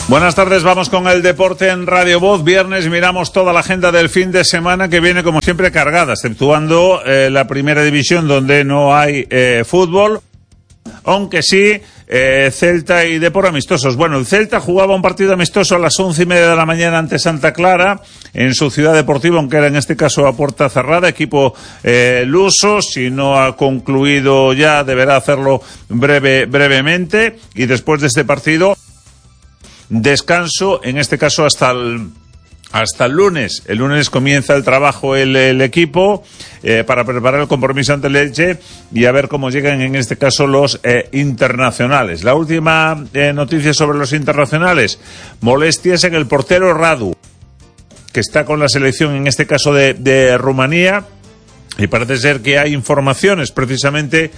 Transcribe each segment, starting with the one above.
Buenas tardes, vamos con el deporte en Radio Voz. Viernes miramos toda la agenda del fin de semana que viene como siempre cargada, exceptuando la primera división donde no hay fútbol, aunque sí Celta y Depor amistosos. Bueno, el Celta jugaba un partido amistoso a las 11:30 de la mañana ante Santa Clara en su ciudad deportiva, aunque era en este caso a puerta cerrada, equipo luso. Si no ha concluido ya deberá hacerlo brevemente, y después de este partido descanso, en este caso hasta el lunes. El lunes comienza el trabajo el equipo para preparar el compromiso ante el Elche y a ver cómo llegan en este caso los internacionales. La última noticia sobre los internacionales: molestias en el portero Radu, que está con la selección en este caso de Rumanía. Y parece ser que hay informaciones precisamente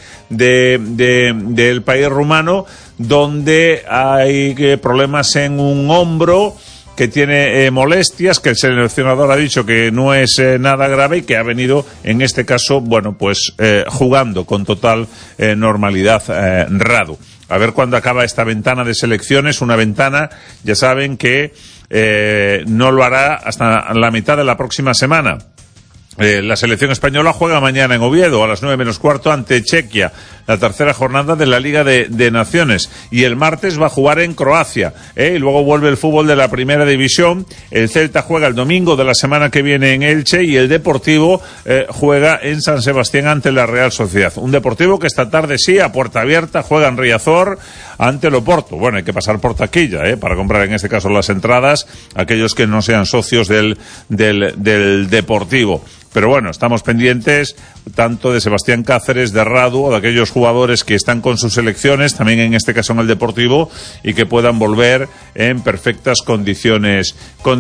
del país rumano, donde hay problemas en un hombro, que tiene molestias, que el seleccionador ha dicho que no es nada grave y que ha venido en este caso, bueno, pues jugando con total normalidad Radu. A ver cuándo acaba esta ventana de selecciones, una ventana, ya saben que no lo hará hasta la mitad de la próxima semana. La selección española juega mañana en Oviedo a las 9:15 ante Chequia, la tercera jornada de la Liga de Naciones, y el martes va a jugar en Croacia, y luego vuelve el fútbol de la primera división. El Celta juega el domingo de la semana que viene en Elche, y el Deportivo juega en San Sebastián ante la Real Sociedad. Un Deportivo que esta tarde sí, a puerta abierta, juega en Riazor ante el Oporto. Bueno, hay que pasar por taquilla para comprar en este caso las entradas, aquellos que no sean socios del Deportivo. Pero bueno, estamos pendientes tanto de Sebastián Cáceres, de Radu, o de aquellos jugadores que están con sus selecciones, también en este caso en el Deportivo, y que puedan volver en perfectas condiciones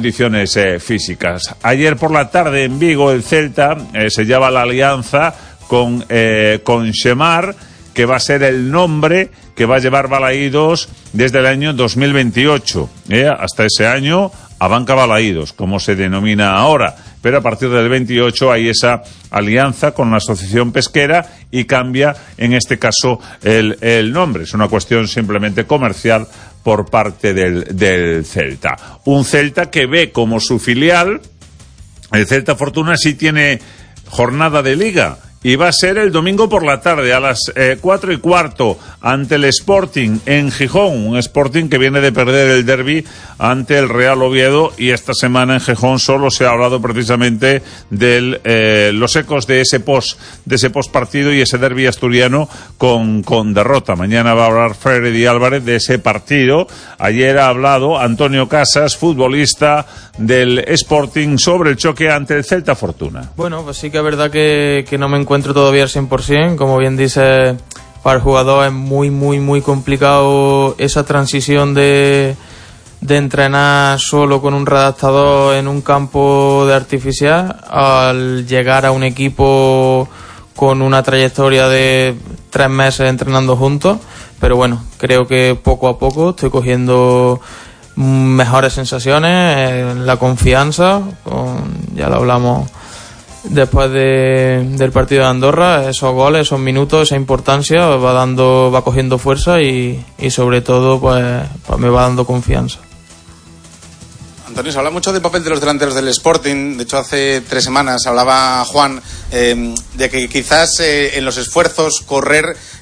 físicas. Ayer por la tarde en Vigo el Celta sellaba la alianza con Xemar, que va a ser el nombre que va a llevar Balaídos desde el año 2028. Hasta ese año, Abanca Balaídos, como se denomina ahora. Pero a partir del 28 hay esa alianza con la asociación pesquera y cambia, en este caso, el nombre. Es una cuestión simplemente comercial por parte del Celta. Un Celta que ve como su filial, el Celta Fortuna, sí tiene jornada de Liga. Y va a ser el domingo por la tarde a las 4:15 ante el Sporting en Gijón. Un Sporting que viene de perder el derbi ante el Real Oviedo, y esta semana en Gijón solo se ha hablado precisamente de los ecos de ese post partido y ese derbi asturiano con derrota. Mañana va a hablar Freddy Álvarez de ese partido. Ayer ha hablado Antonio Casas, futbolista del Sporting, sobre el choque ante el Celta Fortuna. Bueno, pues sí que es verdad que no me encuentro todavía al 100%, como bien dice, para el jugador es muy complicado esa transición de entrenar solo con un redactador en un campo de artificial al llegar a un equipo con una trayectoria de 3 meses entrenando juntos. Pero bueno, creo que poco a poco estoy cogiendo mejores sensaciones, la confianza, ya lo hablamos después del partido de Andorra, esos goles, esos minutos, esa importancia va cogiendo fuerza y sobre todo pues me va dando confianza. Antonio, se habla mucho del papel de los delanteros del Sporting. De hecho, hace 3 semanas hablaba Juan de que quizás en los esfuerzos correr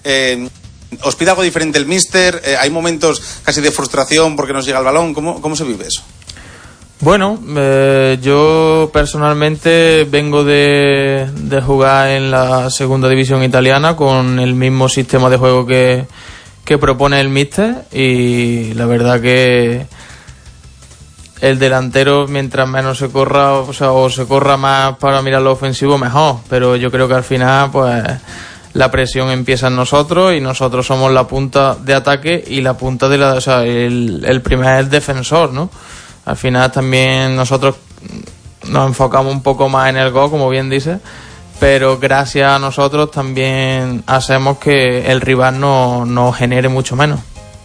os pide algo diferente el míster. Hay momentos casi de frustración porque nos llega el balón. ¿Cómo se vive eso? Bueno, yo personalmente vengo de jugar en la segunda división italiana con el mismo sistema de juego que propone el míster, y la verdad que el delantero, mientras menos se corra, o se corra más para mirar lo ofensivo, mejor. Pero yo creo que al final pues la presión empieza en nosotros, y nosotros somos la punta de ataque y la punta de el primer defensor, ¿no? Al final también nosotros nos enfocamos un poco más en el gol, como bien dice, pero gracias a nosotros también hacemos que el rival no genere mucho menos.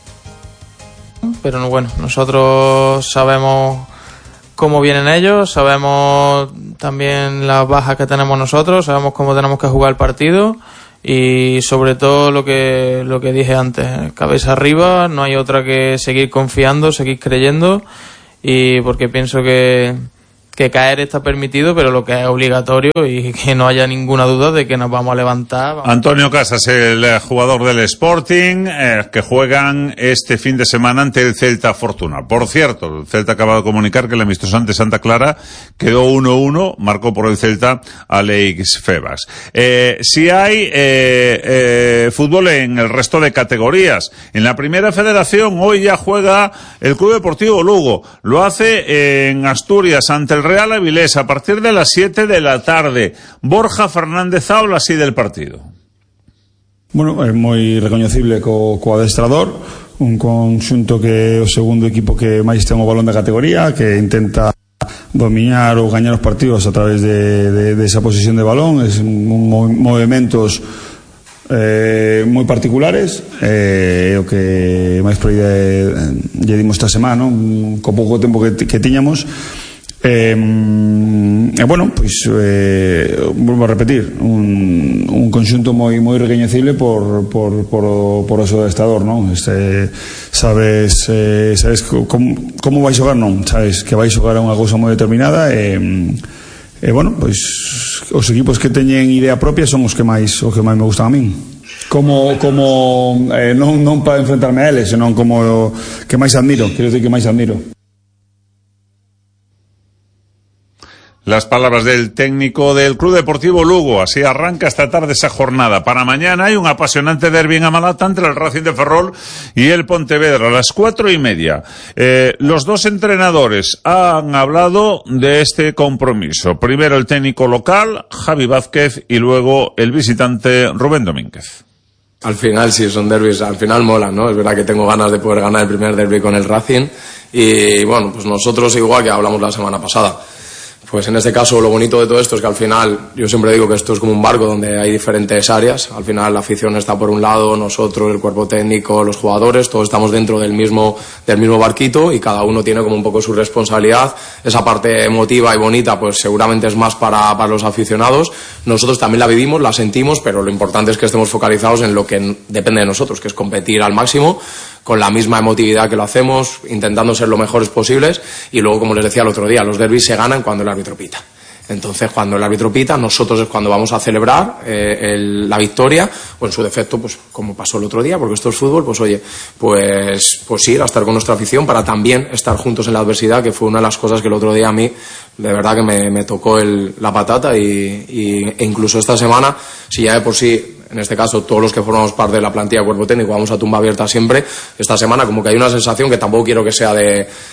Pero bueno, nosotros sabemos cómo vienen ellos, sabemos también las bajas que tenemos nosotros, sabemos cómo tenemos que jugar el partido, y sobre todo lo que dije antes, cabeza arriba, no hay otra que seguir confiando, seguir creyendo, y porque pienso que caer está permitido, pero lo que es obligatorio, y que no haya ninguna duda de que nos vamos a levantar. Antonio Casas, el jugador del Sporting, que juegan este fin de semana ante el Celta Fortuna. Por cierto, el Celta acaba de comunicar que el amistoso ante Santa Clara quedó 1-1, marcó por el Celta Alex Febas. Si hay fútbol en el resto de categorías. En la Primera Federación hoy ya juega el Club Deportivo Lugo. Lo hace en Asturias ante el Real Avilés a partir de las 7 de la tarde. Borja Fernández habla así del partido. Bueno, é moi recoñecible co adestrador, un conxunto que é o segundo equipo que máis ten o balón da categoría, que intenta dominar ou gañar os partidos a través de esa posesión de balón, es movimentos moi particulares, o que máis por lle dimos esta semana, non? Co pouco tempo que tiñamos. Bueno, pois volvo a repetir, un conxunto moi recoñecible por o seu adestrador, non? Sabes como vai xogar, non? Sabes que vai xogar unha cousa moi determinada, bueno, pois os equipos que teñen idea propia son os que máis me gustan a min. Non para enfrentarme a eles, senón como que máis admiro, quero decir que máis admiro. Las palabras del técnico del Club Deportivo Lugo. Así arranca esta tarde esa jornada. Para mañana hay un apasionante derbi en Amalata entre el Racing de Ferrol y el Pontevedra a las 4:30. Los dos entrenadores han hablado de este compromiso. Primero el técnico local, Javi Vázquez, y luego el visitante, Rubén Domínguez. Al final, sí, son derbis, al final molan, ¿no? Es verdad que tengo ganas de poder ganar el primer derbi con el Racing, y bueno, pues nosotros igual que hablamos la semana pasada. Pues en este caso lo bonito de todo esto es que al final, yo siempre digo que esto es como un barco donde hay diferentes áreas. Al final la afición está por un lado, nosotros, el cuerpo técnico, los jugadores, todos estamos dentro del mismo barquito, y cada uno tiene como un poco su responsabilidad. Esa parte emotiva y bonita pues seguramente es más para los aficionados. Nosotros también la vivimos, la sentimos, pero lo importante es que estemos focalizados en lo que depende de nosotros, que es competir al máximo, con la misma emotividad que lo hacemos, intentando ser lo mejores posibles. Y luego, como les decía el otro día, los derbis se ganan cuando el árbitro pita. Entonces, cuando el árbitro pita, nosotros es cuando vamos a celebrar la victoria, o en su defecto, pues como pasó el otro día, porque esto es fútbol, pues oye, pues ir a estar con nuestra afición para también estar juntos en la adversidad, que fue una de las cosas que el otro día a mí de verdad que me tocó la patata, e incluso esta semana, si ya de por sí, en este caso todos los que formamos parte de la plantilla de cuerpo técnico vamos a tumba abierta siempre, esta semana como que hay una sensación que tampoco quiero que sea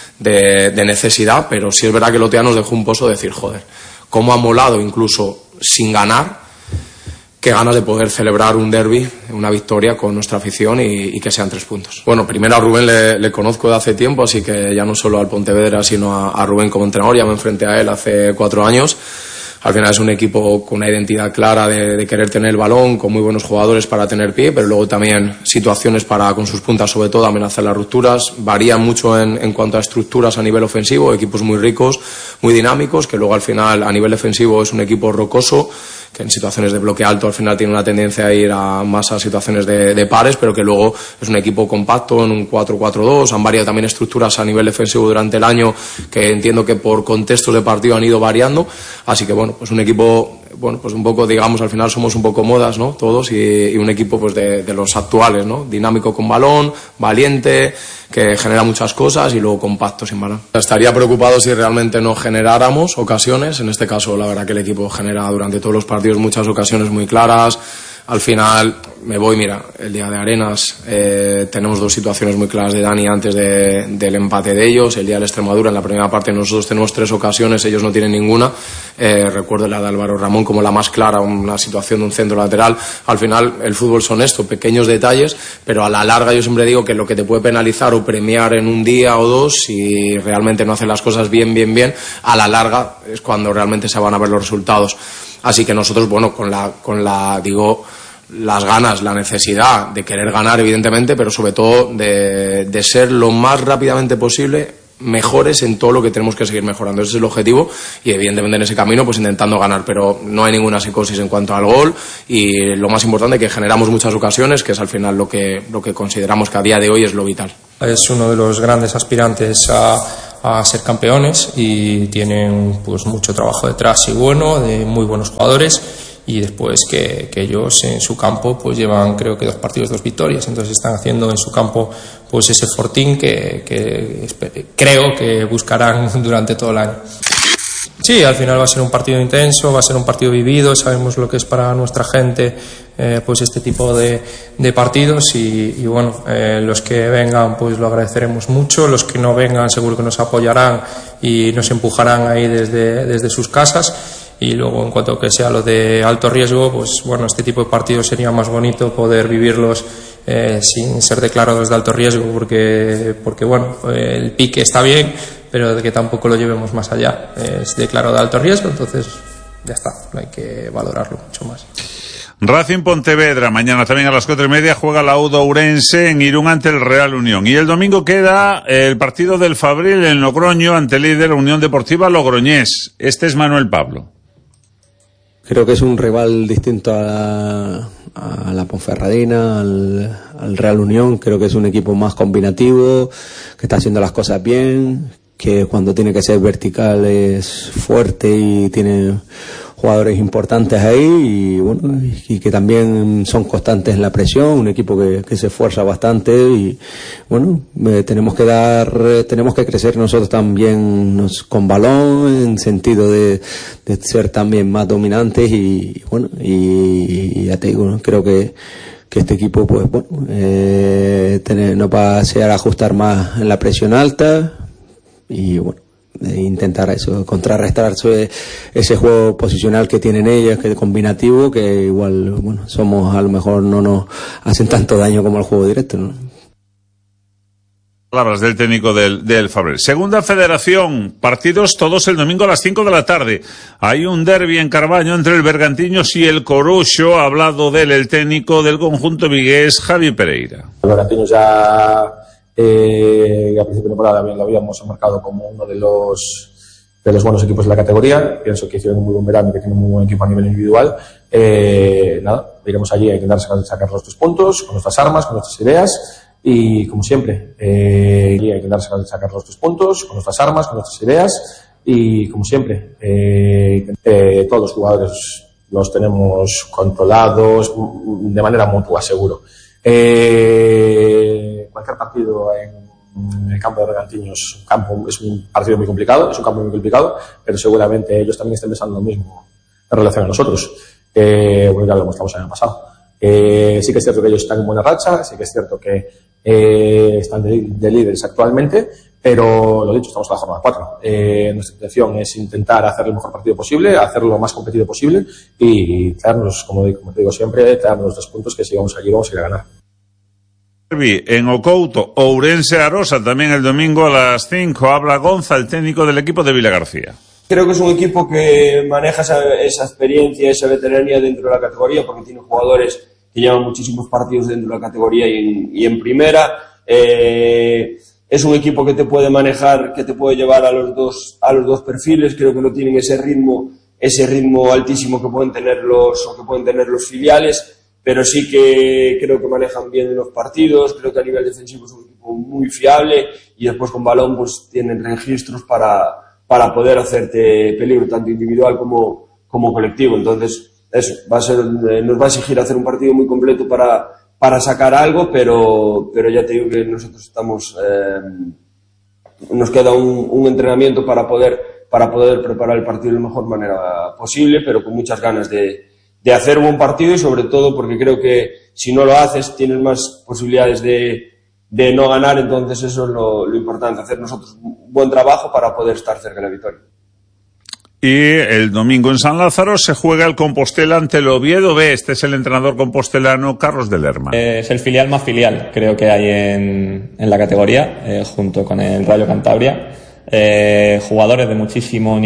de necesidad, pero sí es verdad que el otro día nos dejó un pozo de decir, joder, cómo ha molado incluso sin ganar, qué ganas de poder celebrar un derbi, una victoria con nuestra afición, y que sean 3 puntos. Bueno, primero a Rubén le conozco de hace tiempo, así que ya no solo al Pontevedra, sino a Rubén como entrenador. Ya me enfrenté a él hace 4 años. Al final es un equipo con una identidad clara de querer tener el balón, con muy buenos jugadores para tener pie, pero luego también situaciones para, con sus puntas sobre todo, amenazar las rupturas. Varían mucho en cuanto a estructuras a nivel ofensivo, equipos muy ricos, muy dinámicos, que luego al final a nivel defensivo es un equipo rocoso, que en situaciones de bloque alto al final tiene una tendencia a ir más a situaciones de pares, pero que luego es un equipo compacto en un 4-4-2. Han variado también estructuras a nivel defensivo durante el año, que entiendo que por contextos de partido han ido variando. Así que bueno, pues un equipo, bueno, pues un poco, digamos, al final somos un poco modas, ¿no? Todos, y un equipo pues de los actuales, ¿no? Dinámico con balón, valiente, que genera muchas cosas, y luego compacto sin balón. Estaría preocupado si realmente no generáramos ocasiones. En este caso, la verdad que el equipo genera durante todos los partidos muchas ocasiones muy claras. Al final me voy, mira, el día de Arenas tenemos 2 situaciones muy claras de Dani antes del empate de ellos. El día de la Extremadura, en la primera parte nosotros tenemos 3 ocasiones, ellos no tienen ninguna. Recuerdo la de Álvaro Ramón como la más clara, una situación de un centro lateral. Al final el fútbol son esto, pequeños detalles, pero a la larga yo siempre digo que lo que te puede penalizar o premiar en un día o 2, si realmente no haces las cosas bien, a la larga es cuando realmente se van a ver los resultados. Así que nosotros, bueno, con las ganas, la necesidad de querer ganar, evidentemente, pero sobre todo de ser lo más rápidamente posible mejores en todo lo que tenemos que seguir mejorando. Ese es el objetivo y evidentemente en ese camino pues intentando ganar, pero no hay ninguna psicosis en cuanto al gol y lo más importante que generamos muchas ocasiones, que es al final lo que consideramos que a día de hoy es lo vital. Es uno de los grandes aspirantes a ser campeones y tienen pues mucho trabajo detrás y bueno, de muy buenos jugadores. Y después que ellos en su campo pues llevan creo que 2 partidos, 2 victorias, entonces están haciendo en su campo pues ese fortín que creo que buscarán durante todo el año. Sí, al final va a ser un partido intenso, va a ser un partido vivido, sabemos lo que es para nuestra gente pues este tipo de partidos y bueno, los que vengan pues lo agradeceremos mucho, los que no vengan seguro que nos apoyarán y nos empujarán ahí desde sus casas. Y luego en cuanto que sea lo de alto riesgo, pues bueno, este tipo de partidos sería más bonito poder vivirlos sin ser declarados de alto riesgo porque bueno, el pique está bien, pero de que tampoco lo llevemos más allá. Es declarado de alto riesgo, entonces ya está, no hay que valorarlo mucho más. Racing Pontevedra, mañana también a las 4:30 juega la UDO Ourense en Irún ante el Real Unión. Y el domingo queda el partido del Fabril en Logroño ante el líder Unión Deportiva Logroñés. Este es Manuel Pablo. Creo que es un rival distinto a la Ponferradina, al Real Unión. Creo que es un equipo más combinativo, que está haciendo las cosas bien, que cuando tiene que ser vertical es fuerte y tiene jugadores importantes ahí y bueno, y que también son constantes en la presión, un equipo que se esfuerza bastante y bueno, tenemos que crecer nosotros también con balón en sentido de ser también más dominantes y bueno, y ya te digo, ¿no? Creo que este equipo pues bueno, nos va a hacer ajustar más en la presión alta y bueno, intentar eso, contrarrestar ese juego posicional que tienen ellas, que es combinativo, que igual, bueno, a lo mejor no nos hacen tanto daño como el juego directo, ¿no? Palabras del técnico del Fabril. Segunda Federación, partidos todos el domingo a las 5 de la tarde. Hay un derbi en Carballo entre el Bergantiños y el Coruxo. Ha hablado de él el técnico del conjunto vigués, Javi Pereira. El Bergantiños ya a principio de temporada lo habíamos marcado como uno de los buenos equipos de la categoría. Pienso que hicieron un muy buen verano y que tienen un muy buen equipo a nivel individual. Iremos allí a intentar sacar los 3 puntos con nuestras armas, con nuestras ideas y como siempre a intentar sacar los 3 puntos con nuestras armas, con nuestras ideas y como siempre todos los jugadores los tenemos controlados de manera mutua, seguro. Cualquier partido en el campo de Bergantiños es un partido muy complicado, pero seguramente ellos también estén pensando lo mismo en relación a nosotros, bueno, ya lo demostramos el año pasado. Sí que es cierto que ellos están en buena racha, sí que es cierto que están de líderes actualmente, pero lo dicho, estamos en la jornada 4. Nuestra intención es intentar hacer el mejor partido posible, hacerlo lo más competitivo posible y traernos, como te digo siempre, traernos los 3 puntos que si vamos allí vamos a ir a ganar. En Ocouto, Ourense Arosa, también el domingo a las 5. Habla Gonza, el técnico del equipo de Vila García. Creo que es un equipo que maneja esa experiencia, esa veteranía dentro de la categoría, porque tiene jugadores que llevan muchísimos partidos dentro de la categoría y en primera. Es un equipo que te puede manejar, que te puede llevar a los dos perfiles. Creo que no tienen ese ritmo altísimo que pueden tener los filiales, pero sí que creo que manejan bien los partidos. Creo que a nivel defensivo es un equipo muy fiable y después con balón pues tienen registros para poder hacerte peligro tanto individual como colectivo. Entonces eso nos va a exigir hacer un partido muy completo para sacar algo, pero ya te digo que nosotros estamos nos queda un entrenamiento para poder preparar el partido de la mejor manera posible, pero con muchas ganas de hacer un buen partido y sobre todo porque creo que si no lo haces tienes más posibilidades de no ganar. Entonces eso es lo importante, hacer nosotros un buen trabajo para poder estar cerca de la victoria. Y el domingo en San Lázaro se juega el Compostela ante el Oviedo B. Este es el entrenador compostelano Carlos de Lerma. Es el filial más filial, creo que hay en la categoría, junto con el Rayo Cantabria. Jugadores de muchísimo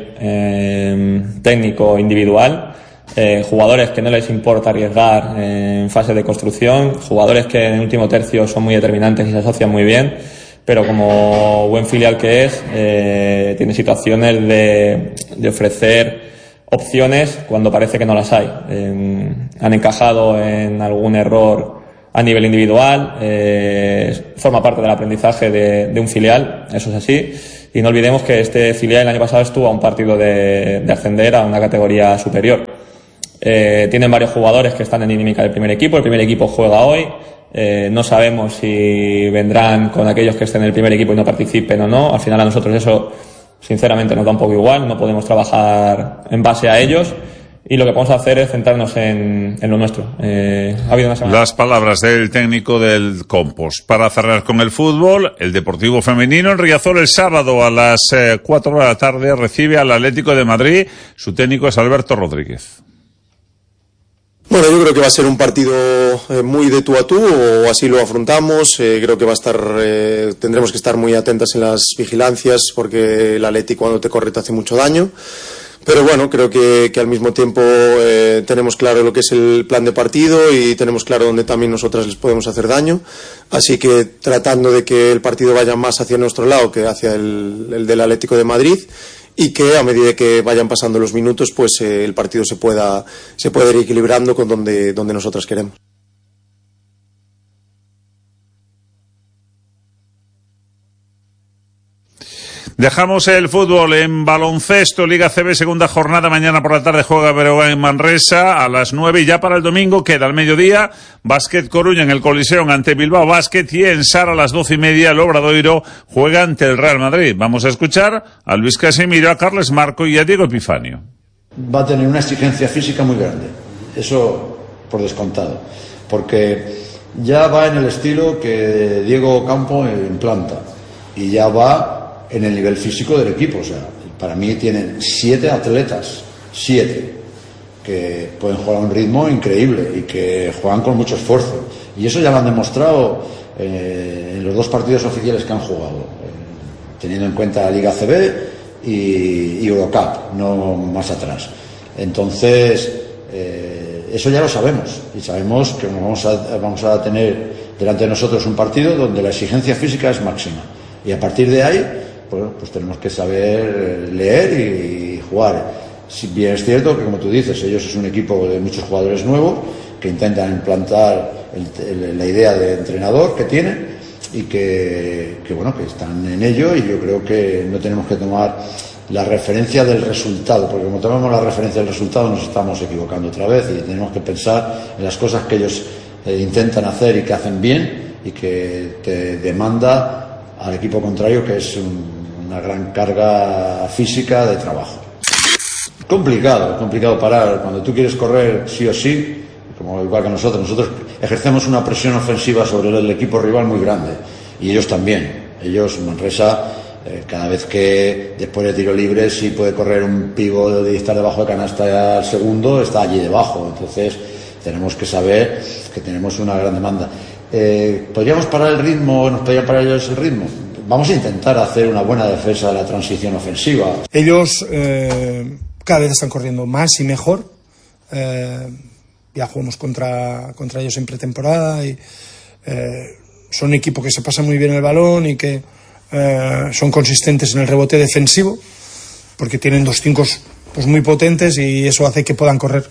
nivel técnico individual. Jugadores que no les importa arriesgar en fase de construcción, jugadores que en el último tercio son muy determinantes y se asocian muy bien, pero como buen filial que es, tiene situaciones de ofrecer opciones cuando parece que no las hay. Han encajado en algún error a nivel individual, forma parte del aprendizaje de un filial, eso es así, y no olvidemos que este filial el año pasado estuvo a un partido de ascender a una categoría superior. Tienen varios jugadores que están en dinámica del primer equipo. El primer equipo juega hoy. No sabemos si vendrán con aquellos que estén en el primer equipo y no participen o no. Al final a nosotros eso sinceramente nos da un poco igual, no podemos trabajar en base a ellos y lo que podemos hacer es centrarnos en lo nuestro. Ha habido una semana. Las palabras del técnico del Compos. Para cerrar con el fútbol, el Deportivo Femenino en Riazor el sábado a las 4 de la tarde recibe al Atlético de Madrid. Su técnico es Alberto Rodríguez. Bueno, yo creo que va a ser un partido muy de tú a tú, o así lo afrontamos. Creo que va a estar, tendremos que estar muy atentas en las vigilancias, porque el Atleti cuando te corre te hace mucho daño. Pero bueno, creo que al mismo tiempo tenemos claro lo que es el plan de partido y tenemos claro dónde también nosotras les podemos hacer daño. Así que tratando de que el partido vaya más hacia nuestro lado que hacia el del Atlético de Madrid, y que a medida que vayan pasando los minutos pues el partido se pueda ir equilibrando con donde nosotras queremos. Dejamos el fútbol en baloncesto, Liga CB, segunda jornada. Mañana por la tarde juega Breogán en Manresa a las 9 y ya para el domingo queda al mediodía Básquet Coruña en el Coliseum ante Bilbao Basket y en Sara a las 12:30 el Obradoiro juega ante el Real Madrid. Vamos a escuchar a Luis Casimiro, a Carles Marco y a Diego Epifanio. Va a tener una exigencia física muy grande, eso por descontado, porque ya va en el estilo que Diego Campo implanta y ya va en el nivel físico del equipo. O sea, para mí tienen 7 atletas, 7, que pueden jugar a un ritmo increíble y que juegan con mucho esfuerzo. Y eso ya lo han demostrado en los 2 partidos oficiales que han jugado, teniendo en cuenta la Liga CB y Eurocup, no más atrás. Entonces, eso ya lo sabemos, y sabemos que vamos a tener delante de nosotros un partido donde la exigencia física es máxima. Y a partir de ahí, pues tenemos que saber leer y jugar. Si bien es cierto que, como tú dices, ellos es un equipo de muchos jugadores nuevos que intentan implantar la idea de entrenador que tienen y que están en ello, y yo creo que no tenemos que tomar la referencia del resultado, porque como tomamos la referencia del resultado nos estamos equivocando otra vez, y tenemos que pensar en las cosas que ellos intentan hacer y que hacen bien y que te demanda al equipo contrario, que es una gran carga física de trabajo. Complicado parar. Cuando tú quieres correr sí o sí, como igual que nosotros ejercemos una presión ofensiva sobre el equipo rival muy grande, y ellos también. Ellos, Manresa, cada vez que después de tiro libre, si puede correr un pívot de estar debajo de canasta al segundo, está allí debajo. Entonces tenemos que saber que tenemos una gran demanda. ¿Podríamos parar el ritmo? ¿Nos podrían parar ellos el ritmo? Vamos a intentar hacer una buena defensa de la transición ofensiva. Ellos cada vez están corriendo más y mejor. Ya jugamos contra ellos en pretemporada y son un equipo que se pasa muy bien el balón y que son consistentes en el rebote defensivo, porque tienen 2 5 pues muy potentes, y eso hace que puedan correr.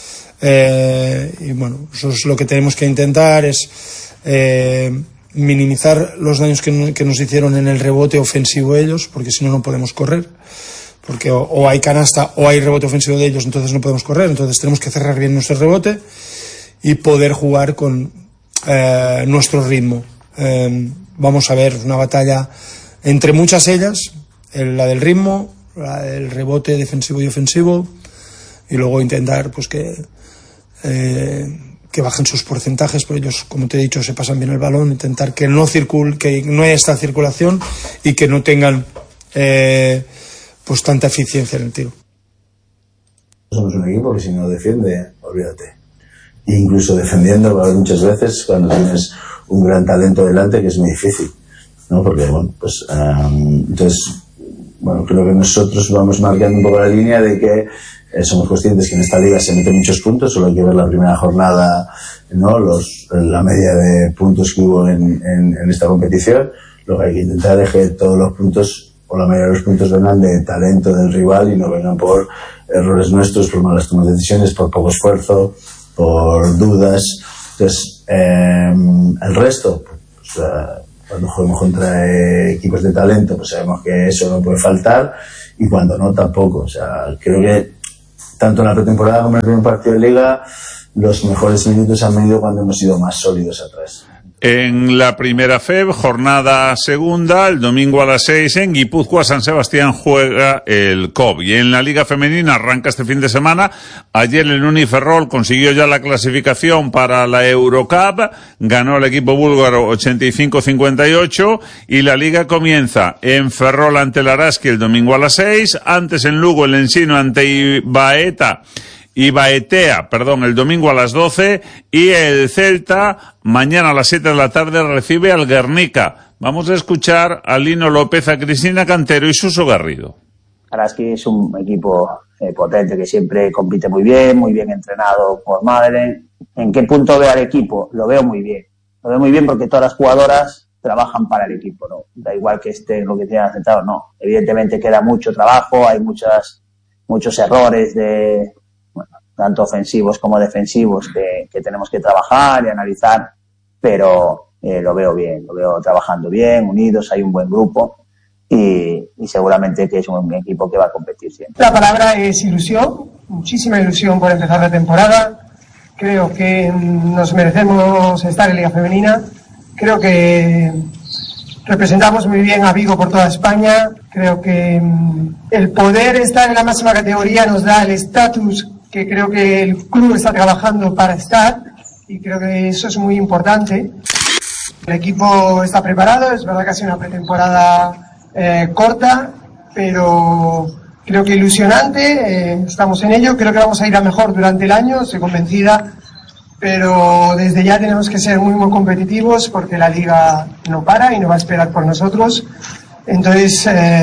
Y bueno, eso es lo que tenemos que intentar, es minimizar los daños que nos hicieron en el rebote ofensivo ellos, porque si no, no podemos correr, porque o hay canasta o hay rebote ofensivo de ellos, entonces no podemos correr. Entonces tenemos que cerrar bien nuestro rebote y poder jugar con nuestro ritmo. Vamos a ver una batalla entre muchas ellas, la del ritmo, la del rebote defensivo y ofensivo, y luego intentar pues que bajen sus porcentajes, porque ellos, como te he dicho, se pasan bien el balón, intentar que no haya esta circulación y que no tengan pues tanta eficiencia en el tiro. Somos un equipo que si no defiende, olvídate. Incluso defendiendo muchas veces, cuando tienes un gran talento delante, que es muy difícil, ¿no? Porque bueno, pues entonces, bueno, creo que nosotros vamos marcando un poco la línea de que somos conscientes que en esta liga se meten muchos puntos. Solo hay que ver la primera jornada, ¿no? La media de puntos que hubo en esta competición. lo que hay que intentar es que todos los puntos, o la mayoría de los puntos, vengan de talento del rival y no vengan por errores nuestros, por malas tomas de decisiones, por poco esfuerzo, por dudas. Entonces, el resto, pues, cuando juguemos contra equipos de talento, pues sabemos que eso no puede faltar, y cuando no, tampoco. O sea, creo que tanto en la pretemporada como en el primer partido de Liga, los mejores minutos han venido cuando hemos sido más sólidos atrás. En la primera FEB, jornada segunda, el domingo a las 6 en Guipúzcoa, San Sebastián juega el COB. Y en la Liga Femenina arranca este fin de semana. Ayer el Uniferrol consiguió ya la clasificación para la Eurocup, ganó el equipo búlgaro 85-58, y la Liga comienza en Ferrol ante el Araski el domingo a las 6, antes en Lugo el Ensino ante Ibaetea, el domingo a las 12, y el Celta mañana a las 7 de la tarde recibe al Guernica. Vamos a escuchar a Lino López, a Cristina Cantero y Suso Garrido. Araski es un equipo potente que siempre compite muy bien entrenado por Madeleine. ¿En qué punto veo al equipo? Lo veo muy bien porque todas las jugadoras trabajan para el equipo, ¿no? Da igual que esté lo que tengan sentado, no. Evidentemente queda mucho trabajo, hay muchos errores tanto ofensivos como defensivos que tenemos que trabajar y analizar, pero lo veo bien, lo veo trabajando bien, unidos, hay un buen grupo y seguramente que es un equipo que va a competir siempre. La palabra es ilusión, muchísima ilusión por empezar la temporada. Creo que nos merecemos estar en Liga Femenina, creo que representamos muy bien a Vigo por toda España, creo que el poder estar en la máxima categoría nos da el estatus que creo que el club está trabajando para estar, y creo que eso es muy importante. El equipo está preparado, es verdad que ha sido una pretemporada corta, pero creo que ilusionante, estamos en ello, creo que vamos a ir a mejor durante el año, estoy convencida, pero desde ya tenemos que ser muy competitivos porque la liga no para y no va a esperar por nosotros. Entonces,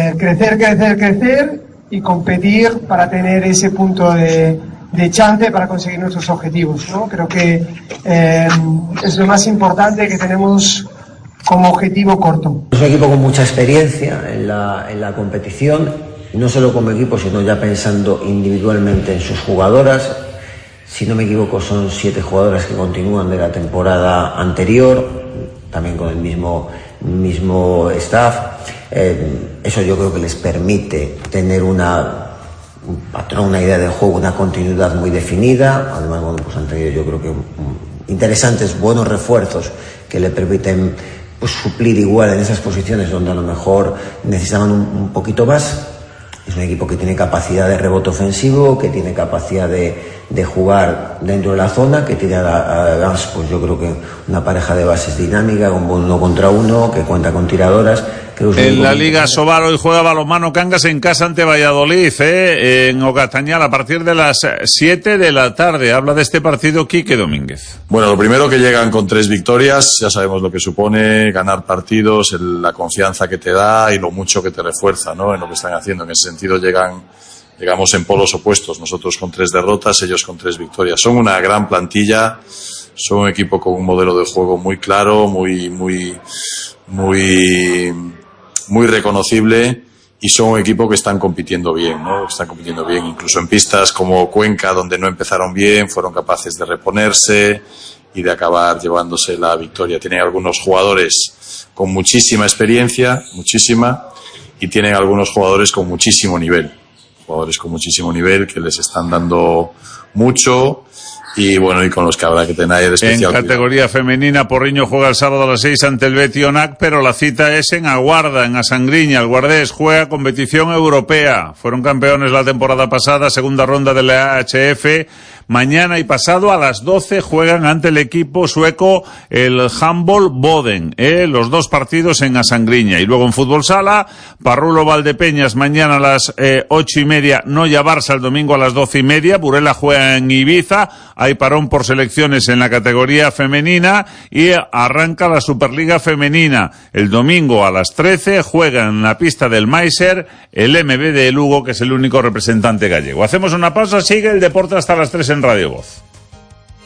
crecer y competir para tener ese punto de chance para conseguir nuestros objetivos, ¿no? Creo que es lo más importante que tenemos como objetivo corto. Es un equipo con mucha experiencia en la competición, no solo como equipo, sino ya pensando individualmente en sus jugadoras. Si no me equivoco, son 7 jugadoras que continúan de la temporada anterior, también con el mismo staff. Eso yo creo que les permite tener un patrón, una idea del juego, una continuidad muy definida. Además, bueno, pues han tenido, yo creo que interesantes, buenos refuerzos que le permiten pues suplir igual en esas posiciones donde a lo mejor necesitaban un poquito más. Es un equipo que tiene capacidad de rebote ofensivo, que tiene capacidad de jugar dentro de la zona, que tiene además, pues yo creo que una pareja de bases dinámica, con uno contra uno, que cuenta con tiradoras. En la Liga Sobal hoy juega Balonmano Cangas en casa ante Valladolid, en Ocastañal, a partir de las 7 de la tarde. Habla de este partido Quique Domínguez. Bueno, lo primero, que llegan con 3 victorias, ya sabemos lo que supone ganar partidos, la confianza que te da y lo mucho que te refuerza, ¿no?, en lo que están haciendo. En ese sentido llegamos en polos opuestos, nosotros con 3 derrotas, ellos con 3 victorias. Son una gran plantilla, son un equipo con un modelo de juego muy claro, muy reconocible, y son un equipo que están compitiendo bien, ¿no? Están compitiendo bien, incluso en pistas como Cuenca, donde no empezaron bien, fueron capaces de reponerse y de acabar llevándose la victoria. Tienen algunos jugadores con muchísima experiencia, y tienen algunos jugadores con muchísimo nivel. Jugadores con muchísimo nivel que les están dando mucho. Y bueno, y con los que habrá que tener especial En categoría femenina, Porriño juega el sábado a las 6 ante el Betionac, pero la cita es en Aguarda, en Asangriña. El Guardés juega competición europea. Fueron campeones la temporada pasada, segunda ronda de la AHF. Mañana y pasado a las 12 juegan ante el equipo sueco el Handball Boden, los 2 partidos en Asangriña. Y luego en fútbol sala, Parrulo Valdepeñas mañana a las 8:30, Noya Barça el domingo a las 12:30, Burela juega en Ibiza, hay parón por selecciones en la categoría femenina y arranca la Superliga femenina. El domingo a las 13 juega en la pista del Maiser el MB de Lugo, que es el único representante gallego. Hacemos una pausa, sigue el deporte hasta las 3 en Radio Voz.